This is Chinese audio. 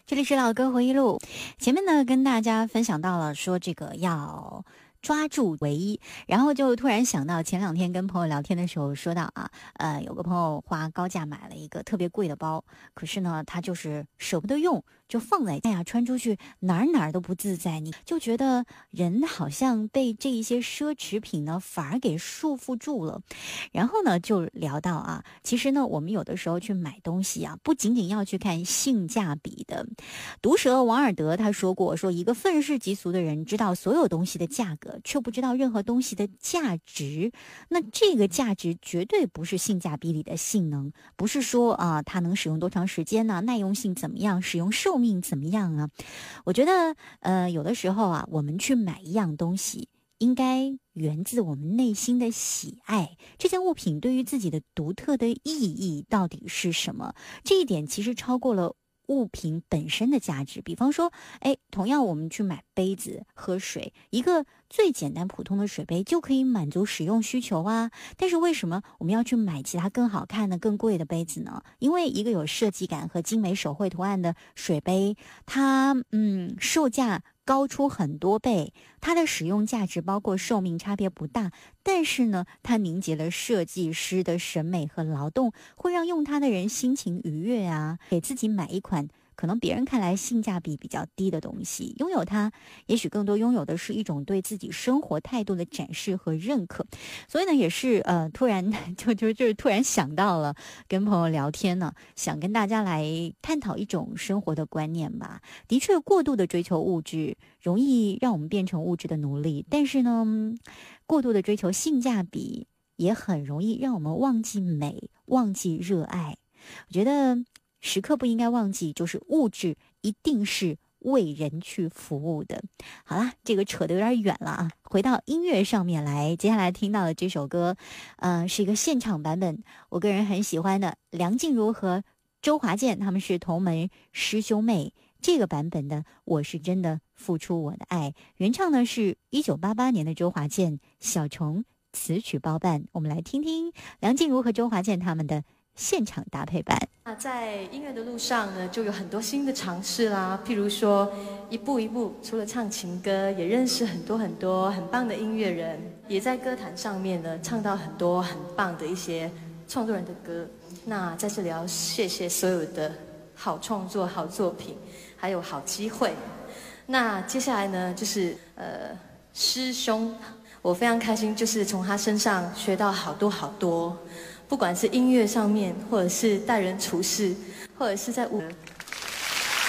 这里是老歌回忆录，前面呢跟大家分享到了说这个要抓住唯一，然后就突然想到前2天跟朋友聊天的时候说到有个朋友花高价买了一个特别贵的包，可是呢他就是舍不得用，就放在家穿出去哪儿都不自在，你就觉得人好像被这一些奢侈品呢反而给束缚住了。然后呢就聊到其实呢我们有的时候去买东西不仅仅要去看性价比的。毒舌王尔德他说过，说一个愤世嫉俗的人知道所有东西的价格，却不知道任何东西的价值。那这个价值绝对不是性价比里的性能，不是说它能使用多长时间呢，耐用性怎么样，使用寿命怎么样啊。我觉得有的时候我们去买一样东西应该源自我们内心的喜爱，这件物品对于自己的独特的意义到底是什么，这一点其实超过了物品本身的价值。比方说同样我们去买杯子喝水，一个最简单普通的水杯就可以满足使用需求但是为什么我们要去买其他更好看的更贵的杯子呢？因为一个有设计感和精美手绘图案的水杯，它售价高出很多倍，它的使用价值包括寿命差别不大，但是呢它凝结了设计师的审美和劳动，会让用它的人心情愉悦给自己买一款可能别人看来性价比比较低的东西，拥有它也许更多拥有的是一种对自己生活态度的展示和认可。所以呢也是突然就是突然想到了跟朋友聊天呢，想跟大家来探讨一种生活的观念吧。的确过度的追求物质容易让我们变成物质的奴隶，但是呢过度的追求性价比也很容易让我们忘记美，忘记热爱。我觉得时刻不应该忘记，就是物质一定是为人去服务的。好啦，这个扯得有点远了回到音乐上面来。接下来听到的这首歌是一个现场版本，我个人很喜欢的，梁静茹和周华健他们是同门师兄妹，这个版本的我是真的付出我的爱，原唱呢是1988年的周华健，小虫词曲包办。我们来听听梁静茹和周华健他们的现场搭配版。 那在音乐的路上呢，就有很多新的尝试啦，譬如说一步一步，除了唱情歌，也认识很多很棒的音乐人，也在歌坛上面呢唱到很多很棒的一些创作人的歌。那在这里要谢谢所有的好创作、好作品，还有好机会。那接下来呢，就是师兄，我非常开心，就是从他身上学到好多，不管是音乐上面，或者是待人处事，或者是在